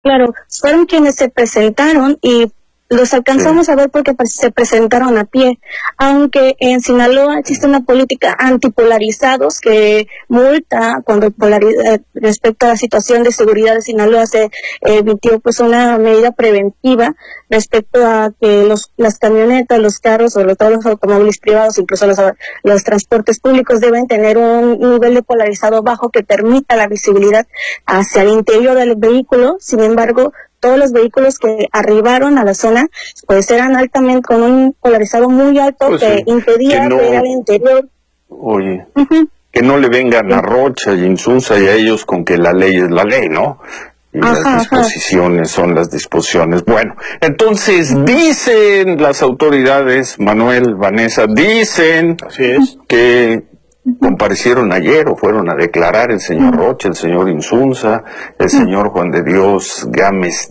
Claro, fueron quienes se presentaron y los alcanzamos a ver porque se presentaron a pie, aunque en Sinaloa existe una política antipolarizados que multa cuando respecto a la situación de seguridad de Sinaloa se emitió pues una medida preventiva respecto a que las camionetas, los carros, sobre todo los automóviles privados, incluso los transportes públicos deben tener un nivel de polarizado bajo que permita la visibilidad hacia el interior del vehículo. Sin embargo, todos los vehículos que arribaron a la zona pues eran altamente con un polarizado muy alto pues que impedía ver al interior. Oye, que no le vengan a Rocha y Insunza y a ellos con que la ley es la ley, ¿no? Y las disposiciones son las disposiciones. Bueno, entonces dicen las autoridades, Manuel, Vanessa, dicen que comparecieron ayer o fueron a declarar el señor Rocha, el señor Insunza, el señor Juan de Dios Gámez.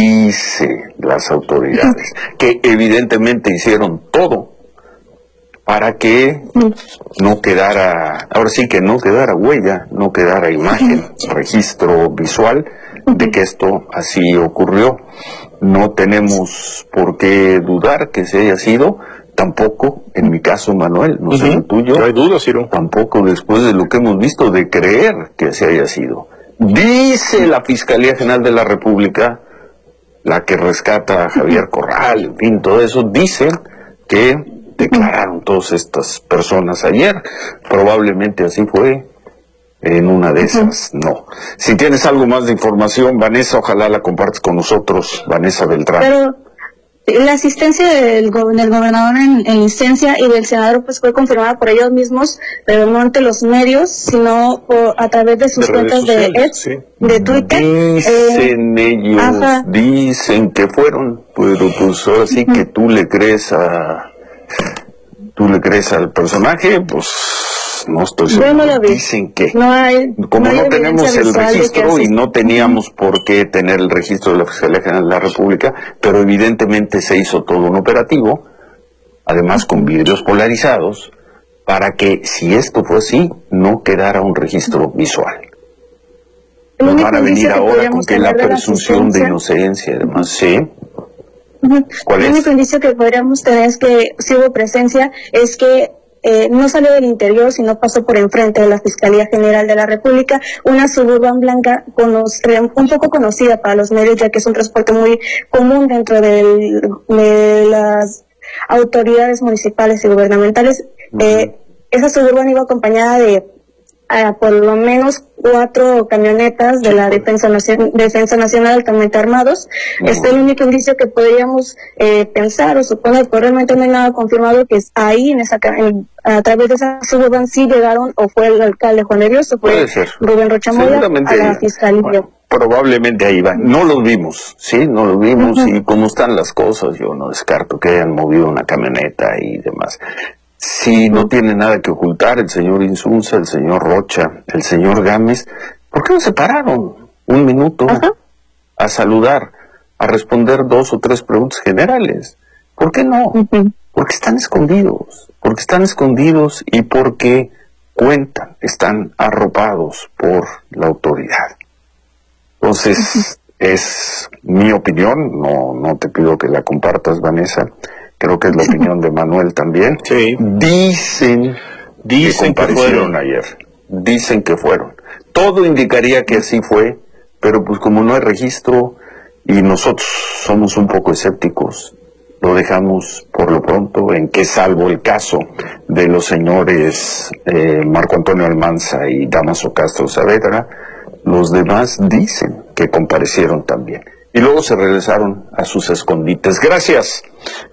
Dice las autoridades que evidentemente hicieron todo para que no quedara, ahora sí que no quedara huella, no quedara imagen, registro visual de que esto así ocurrió. No tenemos por qué dudar que se haya sido. Tampoco, en mi caso, Manuel, no sé el tuyo, no hay duda, Ciro. Tampoco después de lo que hemos visto de creer que se haya sido. Dice la Fiscalía General de la República, la que rescata a Javier Corral, en fin, todo eso, dicen que declararon todas estas personas ayer. Probablemente así fue, en una de esas no. Si tienes algo más de información, Vanessa, ojalá la compartas con nosotros, Vanessa Beltrán. Pero la asistencia del gobernador en licencia y del senador pues fue confirmada por ellos mismos, pero no ante los medios, sino a través de sus cuentas de X, de Twitter. Dicen ellos, dicen que fueron, pero pues ahora sí que tú le crees al personaje, pues no estoy seguro. Yo no lo vi. Dicen que como no tenemos el registro y no teníamos por qué tener el registro de la Fiscalía General de la República, pero evidentemente se hizo todo un operativo, además con vidrios polarizados, para que si esto fue así, no quedara un registro visual. Nos van a venir ahora con que la presunción de inocencia, además, ¿sí? ¿Cuál es? El único indicio que podríamos tener es que si hubo presencia, es que no salió del interior, sino pasó por enfrente de la Fiscalía General de la República, una Suburban blanca un poco conocida para los medios, ya que es un transporte muy común dentro de las autoridades municipales y gubernamentales. Esa Suburban iba acompañada de por lo menos 4 camionetas de la Defensa Nacional altamente armados. Este es el único indicio que podríamos pensar o suponer, pero realmente no hay nada confirmado que es ahí, a través de esa Suburban sí llegaron, o fue el alcalde Juan de Dios, o fue Rubén Rocha Moya a la Fiscalía. Bueno, probablemente ahí va. No los vimos, no los vimos, y cómo están las cosas, yo no descarto que hayan movido una camioneta y demás. Si no tiene nada que ocultar el señor Insunza, el señor Rocha, el señor Gámez, ¿por qué no se pararon un minuto a saludar, a responder 2 o 3 preguntas generales? ¿Por qué no? Porque están escondidos, y porque cuentan, están arropados por la autoridad. Entonces, es mi opinión, no te pido que la compartas, Vanessa. Creo que es la opinión de Manuel también. Dicen que comparecieron ayer. Dicen que fueron. Todo indicaría que así fue, pero pues como no hay registro y nosotros somos un poco escépticos, lo dejamos por lo pronto en que, salvo el caso de los señores Marco Antonio Almanza y Damaso Castro Saavedra, los demás dicen que comparecieron también. Y luego se regresaron a sus escondites. Gracias,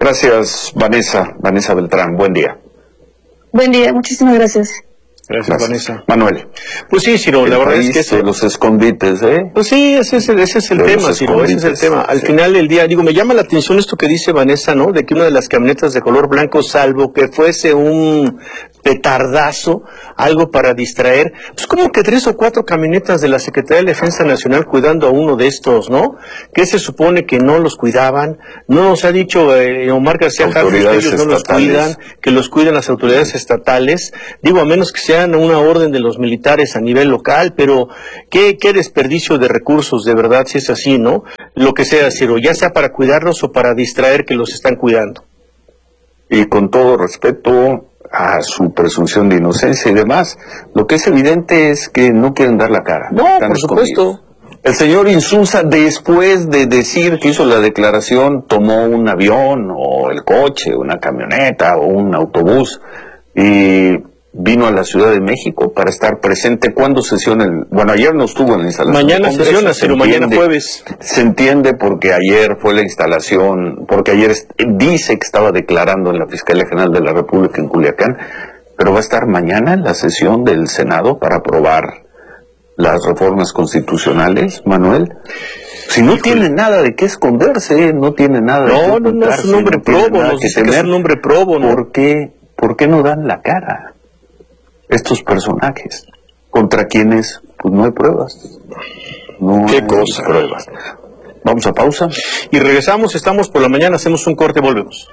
Vanessa Beltrán, buen día. Buen día, muchísimas gracias. Gracias, Vanessa. Manuel. Pues sí, Ciro, la verdad es que los escondites, Pues sí, ese es el tema, Ciro, ese es el tema. Al final del día, me llama la atención esto que dice Vanessa, ¿no? De que una de las camionetas de color blanco, salvo que fuese un petardazo, algo para distraer. Pues como que 3 o 4 camionetas de la Secretaría de Defensa Nacional cuidando a uno de estos, ¿no? Que se supone que no los cuidaban. No nos ha dicho Omar García Harfuch que ellos no los cuidan, que los cuidan las autoridades estatales. Digo, a menos que sean una orden de los militares a nivel local, pero qué desperdicio de recursos, de verdad, si es así, ¿no? Lo que sea, Ciro, ya sea para cuidarlos o para distraer que los están cuidando. Y con todo respeto a su presunción de inocencia y demás, lo que es evidente es que no quieren dar la cara. No, por supuesto. El señor Insulza, después de decir que hizo la declaración, tomó un avión o el coche, una camioneta o un autobús y vino a la Ciudad de México para estar presente cuando sesiona bueno, ayer no estuvo en la instalación. Mañana sesiona, pero mañana jueves. Se entiende porque ayer fue la instalación, porque ayer dice que estaba declarando en la Fiscalía General de la República en Culiacán, pero va a estar mañana en la sesión del Senado para aprobar las reformas constitucionales, Manuel. Si no tiene nada de qué esconderse, no tiene nada de qué ocultarse, no es un hombre probo, nos dice que es un hombre probo, ¿no? ¿Por qué no dan la cara estos personajes contra quienes pues no hay pruebas? No ¿Qué hay cosa? Pruebas. Vamos a pausa. Y regresamos, estamos por la mañana, hacemos un corte, volvemos.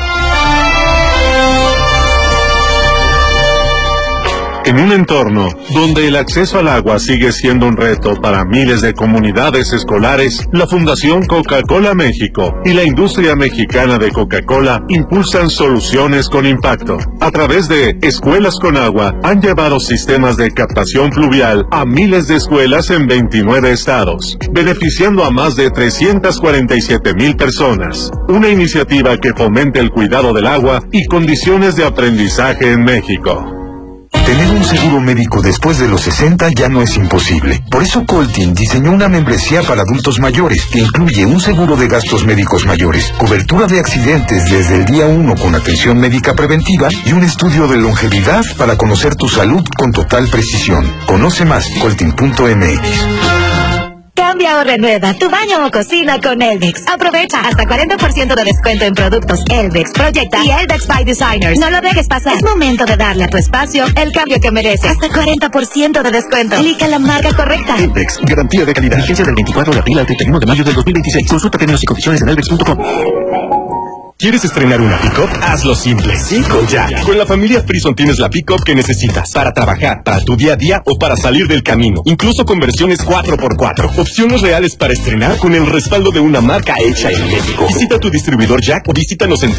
En un entorno donde el acceso al agua sigue siendo un reto para miles de comunidades escolares, la Fundación Coca-Cola México y la industria mexicana de Coca-Cola impulsan soluciones con impacto. A través de Escuelas con Agua, han llevado sistemas de captación pluvial a miles de escuelas en 29 estados, beneficiando a más de 347,000 personas. Una iniciativa que fomenta el cuidado del agua y condiciones de aprendizaje en México. Tener un seguro médico después de los 60 ya no es imposible. Por eso Coltin diseñó una membresía para adultos mayores que incluye un seguro de gastos médicos mayores, cobertura de accidentes desde el día 1 con atención médica preventiva y un estudio de longevidad para conocer tu salud con total precisión. Conoce más, coltin.mx. Cambia o renueva tu baño o cocina con Eldex. Aprovecha hasta 40% de descuento en productos Eldex, Proyecta y Eldex by Designers. No lo dejes pasar. Es momento de darle a tu espacio el cambio que merece. Hasta 40% de descuento. Elija la marca correcta. Eldex, garantía de calidad. Vigencia del 24 de abril al 31 de mayo del 2026. Consulta términos y condiciones en eldex.com. ¿Quieres estrenar una pick-up? Hazlo simple. Sí, con Jack. Con la familia Frison tienes la pick-up que necesitas para trabajar, para tu día a día o para salir del camino. Incluso con versiones 4x4. Opciones reales para estrenar con el respaldo de una marca hecha en México. Visita tu distribuidor Jack o visítanos en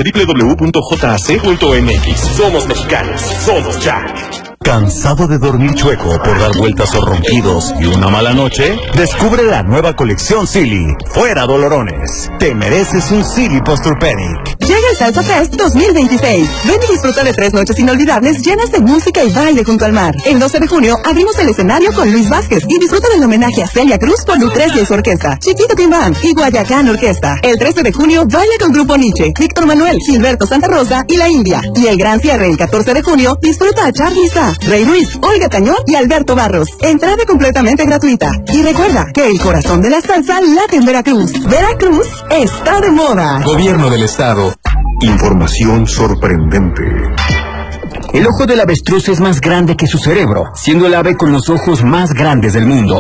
www.jac.mx. Somos mexicanos. Somos Jack. ¿Cansado de dormir chueco por dar vueltas o ronquidos y una mala noche? Descubre la nueva colección Silly. Fuera dolorones. Te mereces un Silly Posturpedic. Llega el Salsa Fest 2026. Ven y disfruta de 3 noches inolvidables llenas de música y baile junto al mar. El 12 de junio abrimos el escenario con Luis Vázquez y disfruta del homenaje a Celia Cruz por Lucrecia y su orquesta, Chiquito Team Band y Guayacán Orquesta. El 13 de junio baila con Grupo Nietzsche, Víctor Manuel, Gilberto Santa Rosa y La India. Y el gran cierre el 14 de junio disfruta a Charly Sá, Rey Ruiz, Olga Tañón y Alberto Barros. Entrada completamente gratuita. Y recuerda que el corazón de la salsa late en Veracruz. Veracruz está de moda. Gobierno del Estado. Información sorprendente. El ojo del avestruz es más grande que su cerebro, siendo el ave con los ojos más grandes del mundo.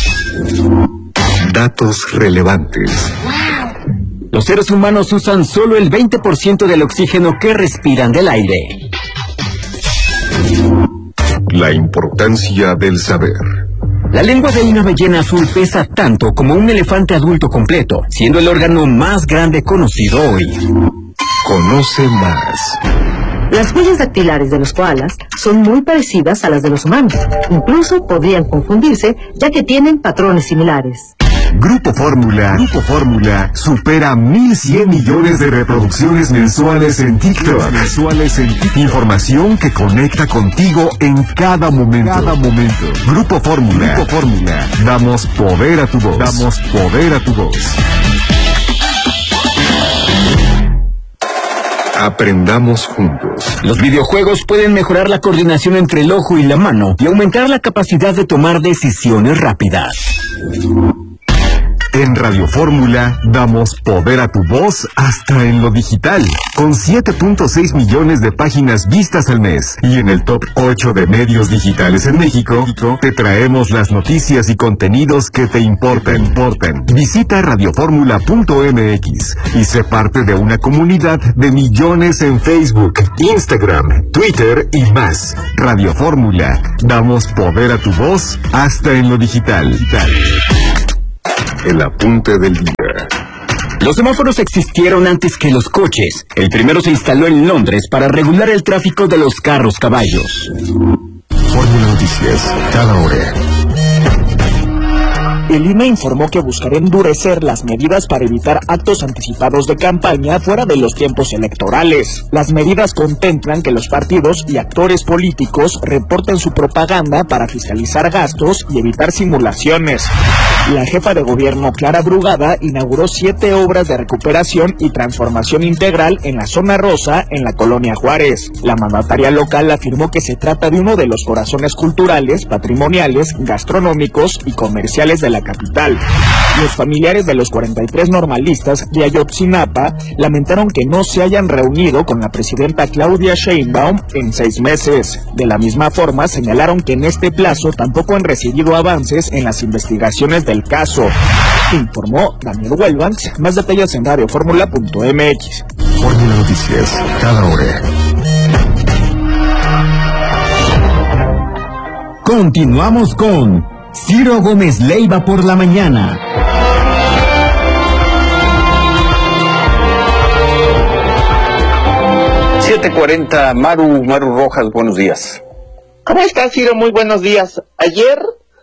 Datos relevantes. Los seres humanos usan solo el 20% del oxígeno que respiran del aire. La importancia del saber. La lengua de una ballena azul pesa tanto como un elefante adulto completo, siendo el órgano más grande conocido hoy. Conoce más. Las huellas dactilares de los koalas son muy parecidas a las de los humanos. Incluso podrían confundirse, ya que tienen patrones similares. Grupo Fórmula supera 1,100 millones de reproducciones mensuales en TikTok. Información que conecta contigo en cada momento. Grupo Fórmula. Damos poder a tu voz. Aprendamos juntos. Los videojuegos pueden mejorar la coordinación entre el ojo y la mano y aumentar la capacidad de tomar decisiones rápidas. En Radio Fórmula damos poder a tu voz hasta en lo digital, con 7.6 millones de páginas vistas al mes. Y en el top 8 de medios digitales en México, te traemos las noticias y contenidos que te importan. Visita radioformula.mx y sé parte de una comunidad de millones en Facebook, Instagram, Twitter y más. Radio Fórmula, damos poder a tu voz hasta en lo digital. El apunte del día. Los semáforos existieron antes que los coches. El primero se instaló en Londres para regular el tráfico de los carros caballos. Fórmula Noticias, cada hora. El INE informó que buscará endurecer las medidas para evitar actos anticipados de campaña fuera de los tiempos electorales. Las medidas contemplan que los partidos y actores políticos reporten su propaganda para fiscalizar gastos y evitar simulaciones. La jefa de gobierno, Clara Brugada, inauguró 7 obras de recuperación y transformación integral en la zona rosa, en la colonia Juárez. La mandataria local afirmó que se trata de uno de los corazones culturales, patrimoniales, gastronómicos y comerciales de la capital. Los familiares de los 43 normalistas de Ayotzinapa lamentaron que no se hayan reunido con la presidenta Claudia Sheinbaum en 6 meses. De la misma forma, señalaron que en este plazo tampoco han recibido avances en las investigaciones del caso. Informó Daniel Huelvans. Más detalles en radioformula.mx. Fórmula Noticias, cada hora. Continuamos con Ciro Gómez Leiva por la mañana. $7:40, Maru Rojas, buenos días. ¿Cómo estás, Ciro? Muy buenos días. Ayer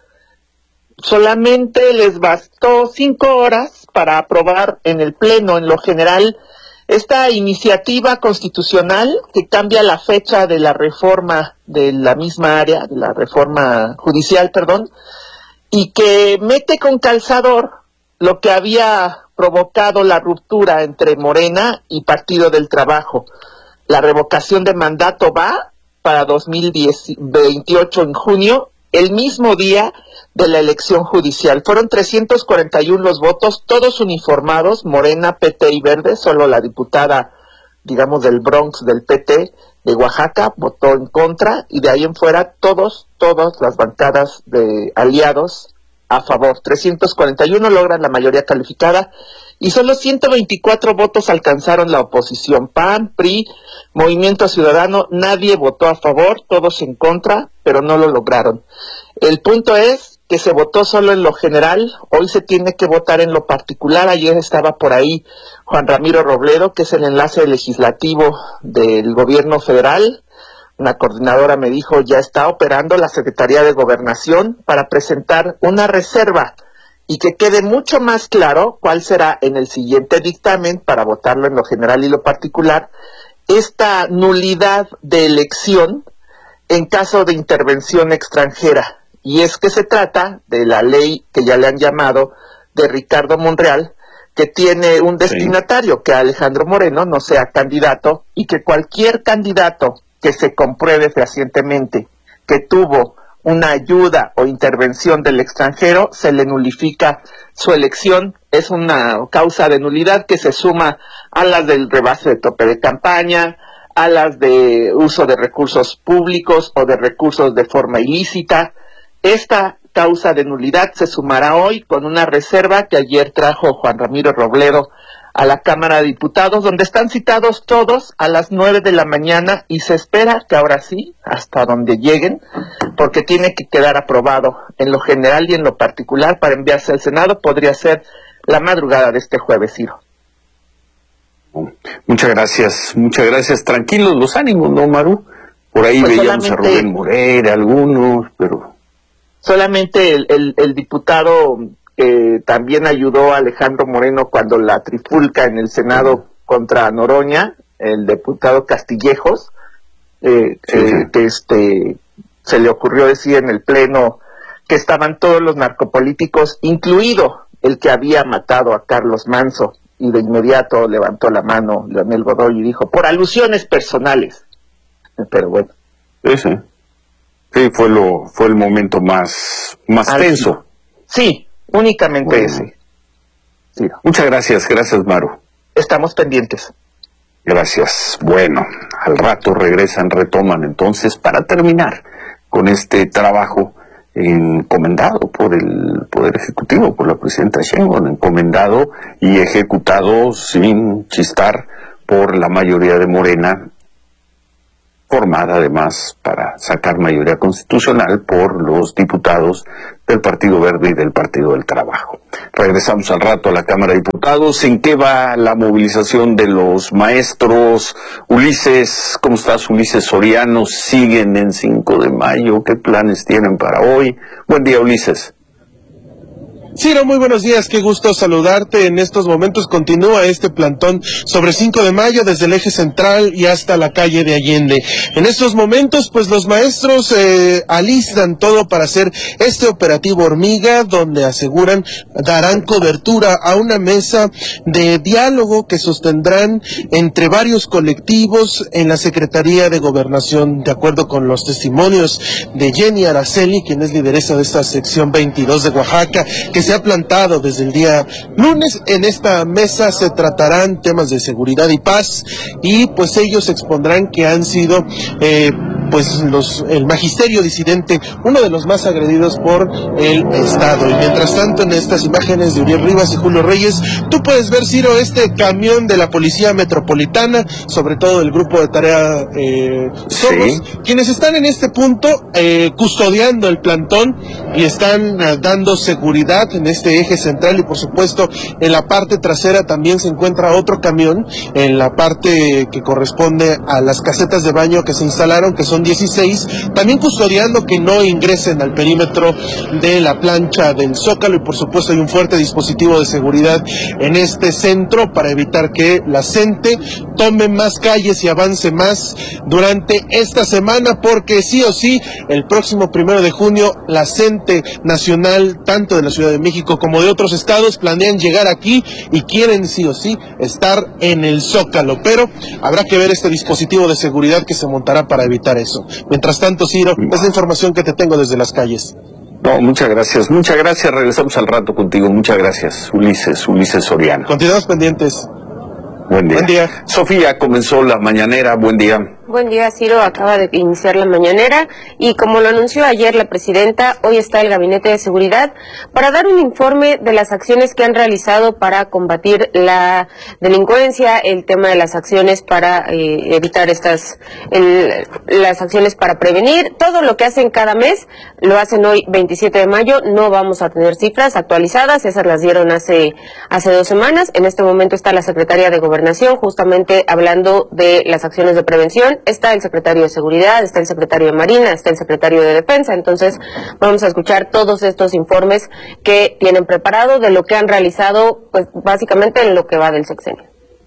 solamente les bastó 5 horas para aprobar en el Pleno, en lo general, esta iniciativa constitucional que cambia la fecha de la reforma de la misma área, de la reforma judicial, y que mete con calzador lo que había provocado la ruptura entre Morena y Partido del Trabajo. La revocación de mandato va para 2028 en junio, el mismo día de la elección judicial. Fueron 341 los votos, todos uniformados, Morena, PT y Verde. Solo la diputada, digamos, del Bronx del PT de Oaxaca votó en contra, y de ahí en fuera todas las bancadas de aliados a favor. 341 logran la mayoría calificada y solo 124 votos alcanzaron la oposición. PAN, PRI, Movimiento Ciudadano, nadie votó a favor, todos en contra, pero no lo lograron. El punto es que se votó solo en lo general, hoy se tiene que votar en lo particular. Ayer estaba por ahí Juan Ramiro Robledo, que es el enlace legislativo del gobierno federal. Una coordinadora me dijo, ya está operando la Secretaría de Gobernación para presentar una reserva y que quede mucho más claro cuál será en el siguiente dictamen, para votarlo en lo general y lo particular, esta nulidad de elección en caso de intervención extranjera. Y es que se trata de la ley que ya le han llamado de Ricardo Monreal, que tiene un destinatario, que Alejandro Moreno no sea candidato, y que cualquier candidato que se compruebe fehacientemente que tuvo una ayuda o intervención del extranjero, se le nulifica su elección. Es una causa de nulidad que se suma a las del rebase de tope de campaña, a las de uso de recursos públicos o de recursos de forma ilícita. Esta causa de nulidad se sumará hoy con una reserva que ayer trajo Juan Ramiro Robledo a la Cámara de Diputados, donde están citados todos a las 9 de la mañana, y se espera que ahora sí, hasta donde lleguen, porque tiene que quedar aprobado en lo general y en lo particular para enviarse al Senado. Podría ser la madrugada de este jueves, Ciro. Muchas gracias. Tranquilos los ánimos, ¿no, Maru? Por ahí pues veíamos a Rubén Moreira, algunos, pero... Solamente el diputado que también ayudó a Alejandro Moreno cuando la trifulca en el Senado contra Noroña, el diputado Castillejos, se le ocurrió decir en el Pleno que estaban todos los narcopolíticos, incluido el que había matado a Carlos Manso, y de inmediato levantó la mano Leonel Godoy y dijo, por alusiones personales. Pero bueno. Sí, fue el momento más tenso. Sí, únicamente ese. Sí. Muchas gracias, Maru. Estamos pendientes. Gracias. Bueno, al rato retoman entonces para terminar con este trabajo encomendado por el Poder Ejecutivo, por la presidenta Sheinbaum, encomendado y ejecutado sin chistar por la mayoría de Morena, formada además para sacar mayoría constitucional por los diputados del Partido Verde y del Partido del Trabajo. Regresamos al rato a la Cámara de Diputados. ¿En qué va la movilización de los maestros? Ulises, ¿cómo estás, Ulises Soriano? ¿Siguen en 5 de mayo? ¿Qué planes tienen para hoy? Buen día, Ulises. Ciro, muy buenos días, qué gusto saludarte. En estos momentos continúa este plantón sobre 5 de mayo desde el eje central y hasta la calle de Allende. En estos momentos, pues los maestros alistan todo para hacer este operativo hormiga, donde aseguran darán cobertura a una mesa de diálogo que sostendrán entre varios colectivos en la Secretaría de Gobernación, de acuerdo con los testimonios de Jenny Araceli, quien es lideresa de esta sección 22 de Oaxaca, que se ha plantado desde el día lunes. En esta mesa se tratarán temas de seguridad y paz, y pues ellos expondrán que han sido el magisterio disidente uno de los más agredidos por el Estado. Y mientras tanto, en estas imágenes de Uriel Rivas y Julio Reyes, tú puedes ver, Ciro, este camión de la Policía Metropolitana, sobre todo el grupo de tarea Somos, quienes están en este punto custodiando el plantón y están dando seguridad en este eje central. Y por supuesto en la parte trasera también se encuentra otro camión, en la parte que corresponde a las casetas de baño que se instalaron, que son 16, también custodiando que no ingresen al perímetro de la plancha del Zócalo. Y por supuesto hay un fuerte dispositivo de seguridad en este centro para evitar que la gente tome más calles y avance más durante esta semana, porque sí o sí el próximo 1 de junio la gente nacional, tanto de la Ciudad de México como de otros estados, planean llegar aquí y quieren sí o sí estar en el Zócalo, pero habrá que ver este dispositivo de seguridad que se montará para evitar eso. Mientras tanto, Ciro, es la información que te tengo desde las calles. No, muchas gracias, regresamos al rato contigo. Muchas gracias, Ulises Soriano. Continuamos pendientes. Buen día. Sofía, comenzó la mañanera, buen día. Buen día, Ciro. Acaba de iniciar la mañanera y como lo anunció ayer la presidenta, hoy está el Gabinete de Seguridad para dar un informe de las acciones que han realizado para combatir la delincuencia, el tema de las acciones para evitar las acciones para prevenir, todo lo que hacen cada mes, lo hacen hoy 27 de mayo, no vamos a tener cifras actualizadas, esas las dieron hace 2 semanas. En este momento está la Secretaría de Gobernación justamente hablando de las acciones de prevención. Está el secretario de Seguridad, está el secretario de Marina, está el secretario de Defensa. Entonces vamos a escuchar todos estos informes que tienen preparado de lo que han realizado, pues básicamente en lo que va del sexenio.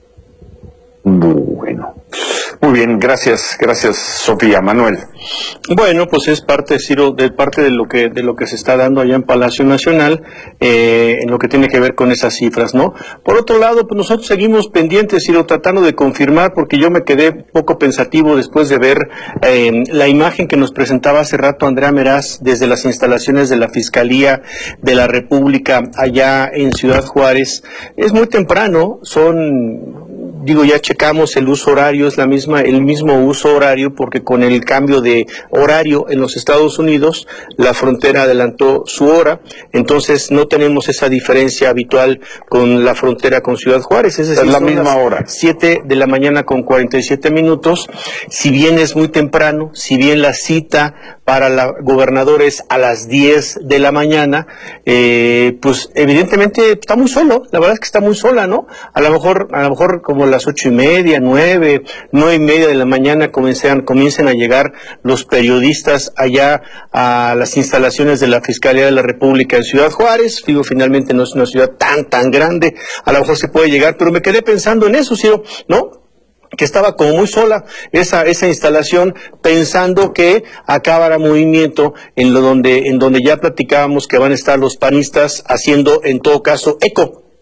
Bueno, muy bien, gracias Sofía. Manuel. Bueno, pues es parte, Ciro, de lo que se está dando allá en Palacio Nacional, en lo que tiene que ver con esas cifras, ¿no? Por otro lado, pues nosotros seguimos pendientes, Ciro, tratando de confirmar, porque yo me quedé un poco pensativo después de ver la imagen que nos presentaba hace rato Andrea Meraz desde las instalaciones de la Fiscalía de la República allá en Ciudad Juárez. Es muy temprano, ya checamos el uso horario, es el mismo uso horario, porque con el cambio de horario en los Estados Unidos, la frontera adelantó su hora, entonces no tenemos esa diferencia habitual con la frontera con Ciudad Juárez, es decir, es la misma hora. 7 de la mañana con 47 minutos, si bien es muy temprano, si bien la cita para la gobernadora es a las 10 de la mañana, pues evidentemente está muy solo, la verdad es que está muy sola, ¿no? A lo mejor como las 8:30, 9:30 de la mañana comiencen a llegar los periodistas allá a las instalaciones de la Fiscalía de la República en Ciudad Juárez. Finalmente no es una ciudad tan grande, a lo mejor se puede llegar, pero me quedé pensando en eso, Ciro, ¿no? Que estaba como muy sola esa instalación, pensando que acabará movimiento en donde ya platicábamos que van a estar los panistas haciendo en todo caso eco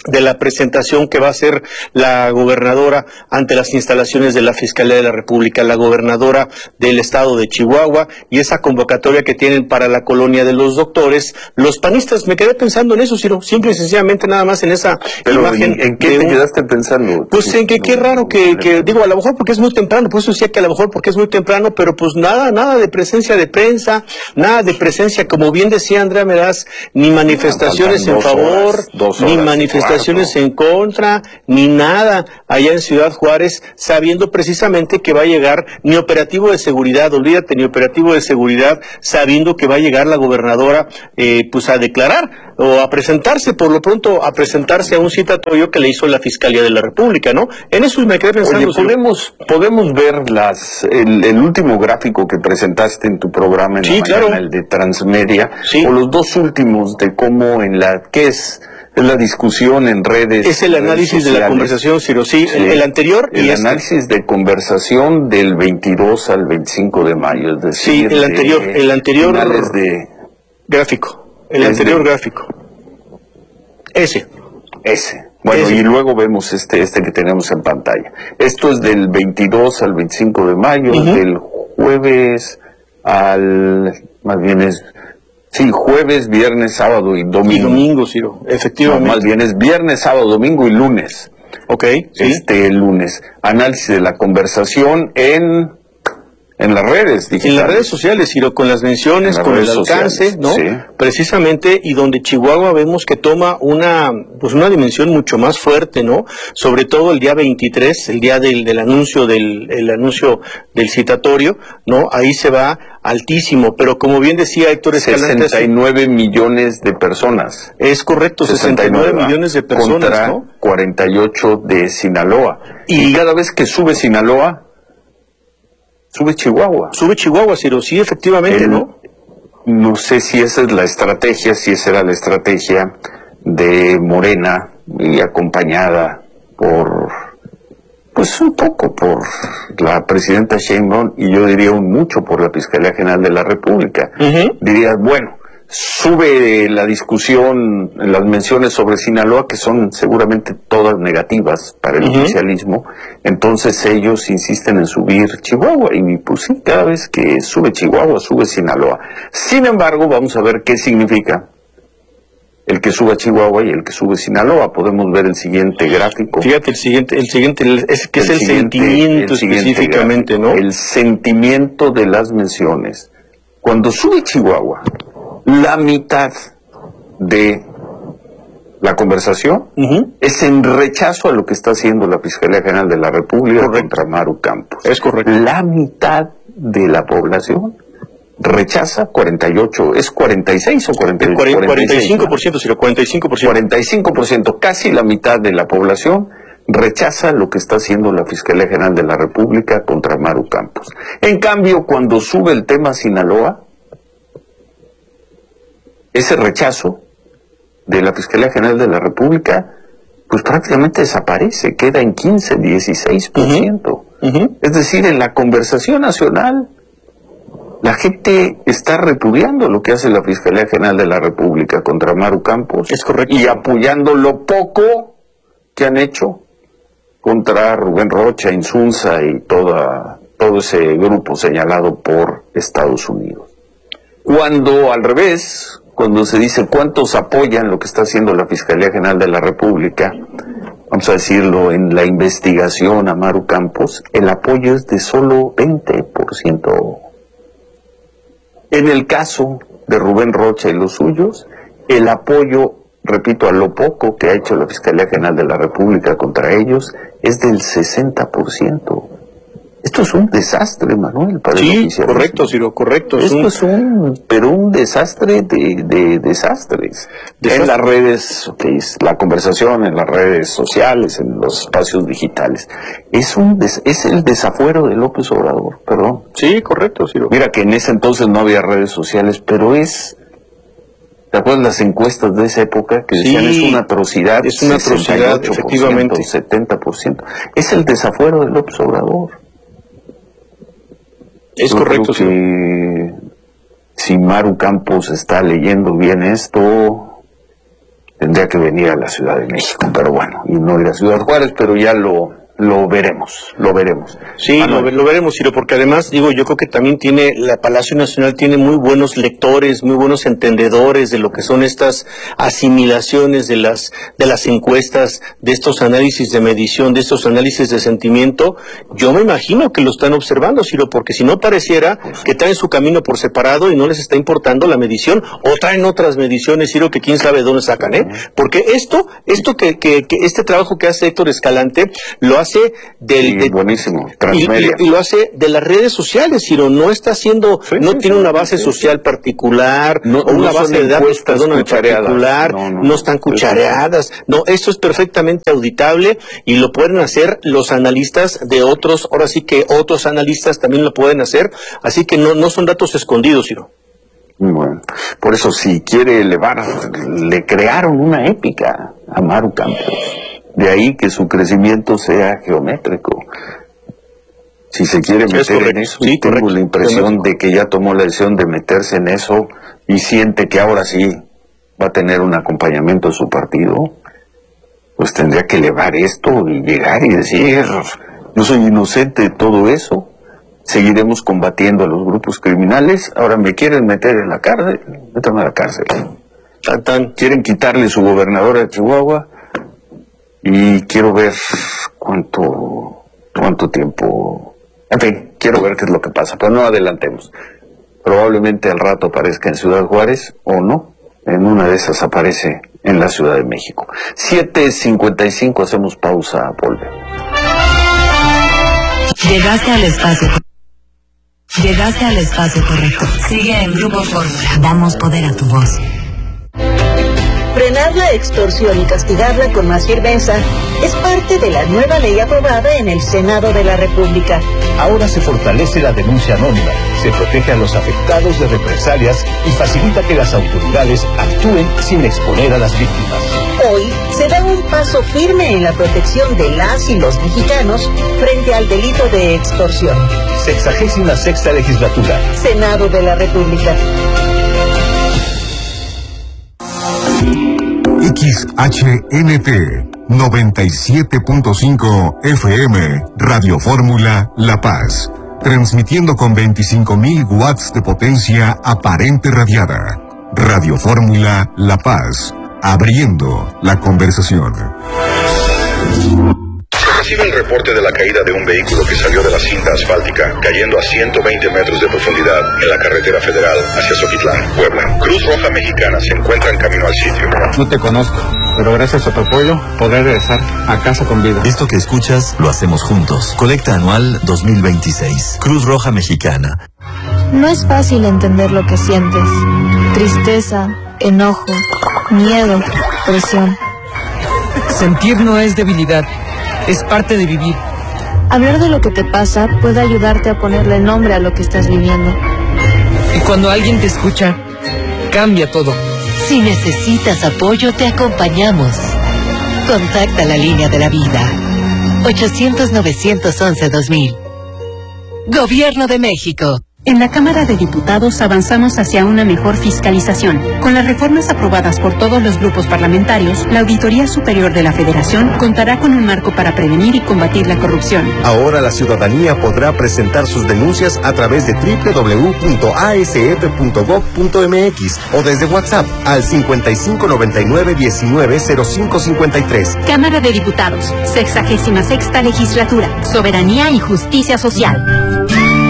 de la presentación que va a hacer la gobernadora ante las instalaciones de la Fiscalía de la República, la gobernadora del estado de Chihuahua, y esa convocatoria que tienen para la colonia de los doctores. Los panistas, me quedé pensando en eso, Ciro, simple y sencillamente nada más en esa imagen. ¿En qué te quedaste pensando? Pues en que qué raro que digo, a lo mejor porque es muy temprano, por eso decía que a lo mejor porque es muy temprano, pero pues nada de presencia de prensa, nada de presencia, como bien decía Andrea Meraz, ni manifestaciones en favor, ni manifestaciones en contra, ni nada allá en Ciudad Juárez, sabiendo precisamente que va a llegar ni operativo de seguridad, olvídate, ni operativo de seguridad, sabiendo que va a llegar la gobernadora pues a declarar o a presentarse, por lo pronto a presentarse a un citatorio que le hizo la Fiscalía de la República, ¿no? En eso me quedé pensando. Oye, podemos ver el último gráfico que presentaste en tu programa en la mañana, el de Transmedia, o los dos últimos de cómo ¿qué es la discusión en redes? Es el análisis de la conversación, Ciro, sí. El anterior y el análisis de conversación del 22 al 25 de mayo, es decir, sí, el anterior finales de gráfico, el anterior gráfico. Ese. Bueno, y luego vemos este que tenemos en pantalla. Esto es del 22 al 25 de mayo, del jueves más bien es jueves, viernes, sábado y domingo. Y domingo, Ciro, efectivamente. No, más bien es viernes, sábado, domingo y lunes. Ok, sí. Lunes. Análisis de la conversación en las redes digitales. En las redes sociales, Ciro, con las menciones, con el alcance, sociales, ¿no? Sí. Precisamente, y donde Chihuahua vemos que toma una dimensión mucho más fuerte, ¿no? Sobre todo el día 23, el día del anuncio el anuncio del citatorio, ¿no? Ahí se va altísimo, pero como bien decía Héctor Escalante, 69 millones de personas. Es correcto, 69 millones de personas, contra, ¿no? 48 de Sinaloa. Y cada vez que sube Sinaloa, sube Chihuahua. Sube Chihuahua, Ciro, sí, efectivamente, ¿no? No sé si esa es la estrategia, si esa era la estrategia de Morena, y acompañada un poco por la presidenta Sheinbaum, y yo diría mucho por la Fiscalía General de la República. Diría, bueno, sube la discusión, las menciones sobre Sinaloa, que son seguramente todas negativas para el oficialismo, entonces ellos insisten en subir Chihuahua, y pues sí, cada vez que sube Chihuahua, sube Sinaloa. Sin embargo, vamos a ver qué significa el que sube Chihuahua y el que sube Sinaloa. Podemos ver el siguiente gráfico. Fíjate, el siguiente es el sentimiento específicamente, ¿no? El sentimiento de las menciones. Cuando sube Chihuahua, la mitad de la conversación es en rechazo a lo que está haciendo la Fiscalía General de la República contra Maru Campos. Es correcto. La mitad de la población rechaza 48, ¿es 46 o 46? 45%, Ciro, 45%. 45%, casi la mitad de la población rechaza lo que está haciendo la Fiscalía General de la República contra Maru Campos. En cambio, cuando sube el tema Sinaloa, ese rechazo de la Fiscalía General de la República, pues prácticamente desaparece, queda en 15, 16%. Es decir, en la conversación nacional, la gente está repudiando lo que hace la Fiscalía General de la República contra Maru Campos. Es correcto. Y apoyando lo poco que han hecho contra Rubén Rocha, Insunza y todo ese grupo señalado por Estados Unidos. Cuando al revés, cuando se dice cuántos apoyan lo que está haciendo la Fiscalía General de la República, vamos a decirlo, en la investigación a Maru Campos, el apoyo es de solo 20%. En el caso de Rubén Rocha y los suyos, el apoyo, repito, a lo poco que ha hecho la Fiscalía General de la República contra ellos es del 60%. Esto es un desastre, Manuel, para el oficialismo. Correcto, Ciro, correcto. Esto es un desastre de desastres. En las redes, la conversación en las redes sociales, en los espacios digitales. Es el desafuero de López Obrador, perdón. Sí, correcto, Ciro. Mira que en ese entonces no había redes sociales, pero ¿te acuerdas las encuestas de esa época que decían es una atrocidad? Es una atrocidad, efectivamente. 70%. Es el desafuero de López Obrador. Es correcto, creo que si Maru Campos está leyendo bien esto, tendría que venir a la Ciudad de México, pero bueno, y no ir a Ciudad Juárez, pero ya lo veremos. Sí, lo veremos, Ciro, porque además, digo, yo creo que también la Palacio Nacional tiene muy buenos lectores, muy buenos entendedores de lo que son estas asimilaciones de las encuestas, de estos análisis de medición, de estos análisis de sentimiento. Yo me imagino que lo están observando, Ciro, porque si no pareciera que traen su camino por separado y no les está importando la medición, o traen otras mediciones, Ciro, que quién sabe dónde sacan, porque esto que este trabajo que hace Héctor Escalante lo hace buenísimo, Transmedia. Y lo hace de las redes sociales, Ciro, no está haciendo, tiene una base social particular, o una base de datos, particular, no están cuchareadas, esto es perfectamente auditable y lo pueden hacer los analistas de otros, ahora sí que otros analistas también lo pueden hacer, así que no son datos escondidos, Ciro. Bueno, por eso si quiere elevar, le crearon una épica a Maru Campos. De ahí que su crecimiento sea geométrico. Si se quiere meter en eso, tengo la impresión de que ya tomó la decisión de meterse en eso y siente que ahora sí va a tener un acompañamiento de su partido, pues tendría que elevar esto y llegar y decir, yo soy inocente de todo eso, seguiremos combatiendo a los grupos criminales, ahora me quieren meter en la cárcel, métanme a la cárcel. Quieren quitarle su gobernadora de Chihuahua, y quiero ver cuánto tiempo, en fin, quiero ver qué es lo que pasa, pero no adelantemos. Probablemente al rato aparezca en Ciudad Juárez, o no, en una de esas aparece en la Ciudad de México. 7:55, hacemos pausa, volvemos. Llegaste al espacio correcto. Sigue en Grupo Fórmula. Damos poder a tu voz. Frenar la extorsión y castigarla con más firmeza es parte de la nueva ley aprobada en el Senado de la República. Ahora se fortalece la denuncia anónima, se protege a los afectados de represalias y facilita que las autoridades actúen sin exponer a las víctimas. Hoy se da un paso firme en la protección de las y los mexicanos frente al delito de extorsión. 66ª legislatura. Senado de la República. XHNT 97.5 FM Radio Fórmula La Paz, transmitiendo con 25.000 watts de potencia aparente radiada. Radio Fórmula La Paz, abriendo la conversación. Recibe el reporte de la caída de un vehículo que salió de la cinta asfáltica, cayendo a 120 metros de profundidad en la carretera federal hacia Soquitlán, Puebla. Cruz Roja Mexicana se encuentra en camino al sitio. No te conozco, pero gracias a tu apoyo podré regresar a casa con vida. Esto que escuchas lo hacemos juntos. Colecta anual 2026. Cruz Roja Mexicana. No es fácil entender lo que sientes. Tristeza, enojo, miedo, presión. Sentir no es debilidad. Es parte de vivir. Hablar de lo que te pasa puede ayudarte a ponerle nombre a lo que estás viviendo. Y cuando alguien te escucha, cambia todo. Si necesitas apoyo, te acompañamos. Contacta la línea de la vida. 800-911-2000. Gobierno de México. En la Cámara de Diputados avanzamos hacia una mejor fiscalización. Con las reformas aprobadas por todos los grupos parlamentarios, la Auditoría Superior de la Federación contará con un marco para prevenir y combatir la corrupción. Ahora la ciudadanía podrá presentar sus denuncias a través de www.asf.gov.mx o desde WhatsApp al 5599-190553. Cámara de Diputados, 66ª Legislatura, Soberanía y Justicia Social.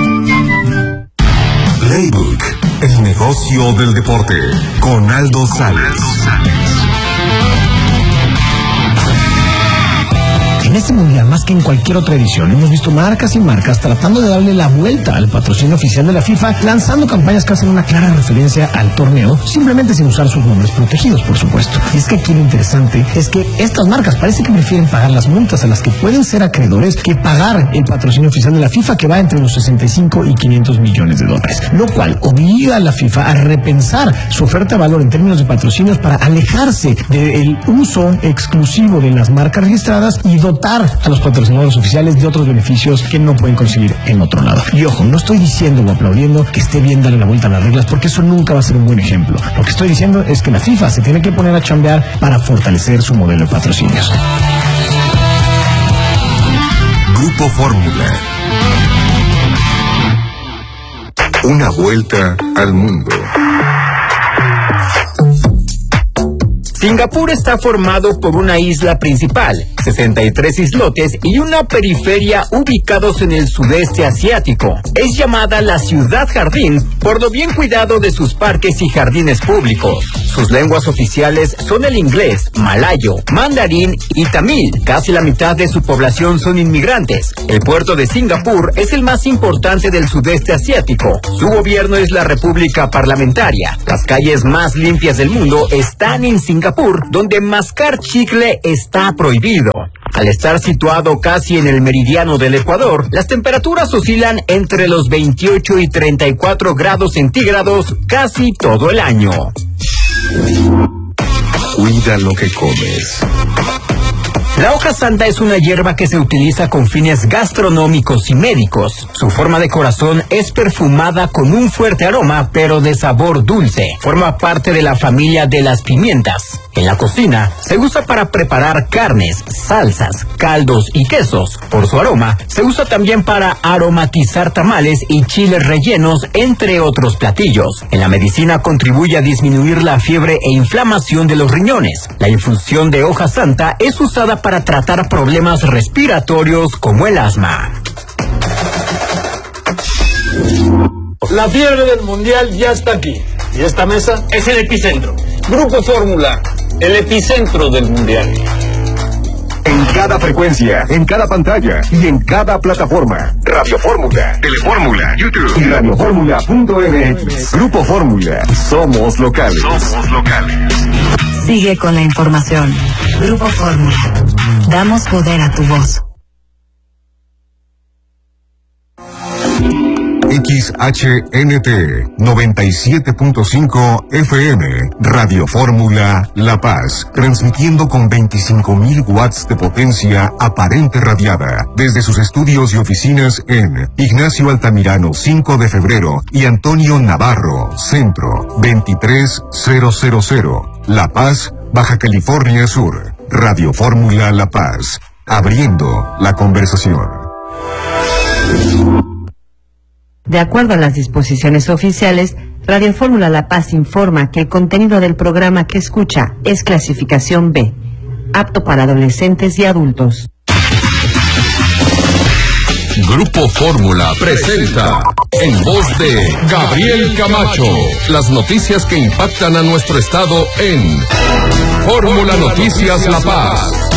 Playbook, el negocio del deporte, con Aldo Sales. En este mundial, más que en cualquier otra edición, hemos visto marcas y marcas tratando de darle la vuelta al patrocinio oficial de la FIFA, lanzando campañas que hacen una clara referencia al torneo, simplemente sin usar sus nombres protegidos, por supuesto. Y es que aquí lo interesante es que estas marcas parece que prefieren pagar las multas a las que pueden ser acreedores que pagar el patrocinio oficial de la FIFA, que va entre los 65 y 500 millones de dólares, lo cual obliga a la FIFA a repensar su oferta de valor en términos de patrocinios para alejarse del uso exclusivo de las marcas registradas y dotar dotar a los patrocinadores oficiales de otros beneficios que no pueden conseguir en otro lado. Y ojo, no estoy diciendo o aplaudiendo que esté bien darle la vuelta a las reglas, porque eso nunca va a ser un buen ejemplo. Lo que estoy diciendo es que la FIFA se tiene que poner a chambear para fortalecer su modelo de patrocinios. Grupo Fórmula. Una vuelta al mundo. Singapur está formado por una isla principal, 63 islotes y una periferia ubicados en el sudeste asiático. Es llamada la ciudad jardín por lo bien cuidado de sus parques y jardines públicos. Sus lenguas oficiales son el inglés, malayo, mandarín y tamil. Casi la mitad de su población son inmigrantes. El puerto de Singapur es el más importante del sudeste asiático. Su gobierno es la República Parlamentaria. Las calles más limpias del mundo están en Singapur, donde mascar chicle está prohibido. Al estar situado casi en el meridiano del Ecuador, las temperaturas oscilan entre los 28 y 34 grados centígrados casi todo el año. Cuida lo que comes. La hoja santa es una hierba que se utiliza con fines gastronómicos y médicos. Su forma de corazón es perfumada con un fuerte aroma, pero de sabor dulce. Forma parte de la familia de las pimientas. En la cocina se usa para preparar carnes, salsas, caldos y quesos. Por su aroma, se usa también para aromatizar tamales y chiles rellenos, entre otros platillos. En la medicina contribuye a disminuir la fiebre e inflamación de los riñones. La infusión de hoja santa es usada para tratar problemas respiratorios como el asma. La fiebre del mundial ya está aquí. Y esta mesa es el epicentro. Grupo Fórmula, el epicentro del mundial. En cada frecuencia, en cada pantalla y en cada plataforma. Radio Fórmula, Telefórmula, YouTube y radioformula.mx. Grupo Fórmula, somos locales. Somos locales. Sigue con la información. Grupo Fórmula. Damos poder a tu voz. XHNT 97.5 FM, Radio Fórmula La Paz, transmitiendo con 25.000 watts de potencia aparente radiada desde sus estudios y oficinas en Ignacio Altamirano 5 de febrero y Antonio Navarro, Centro 23000, La Paz, Baja California Sur. Radio Fórmula La Paz, abriendo la conversación. De acuerdo a las disposiciones oficiales, Radio Fórmula La Paz informa que el contenido del programa que escucha es clasificación B, apto para adolescentes y adultos. Grupo Fórmula presenta, en voz de Gabriel Camacho, las noticias que impactan a nuestro estado en Fórmula Noticias La Paz.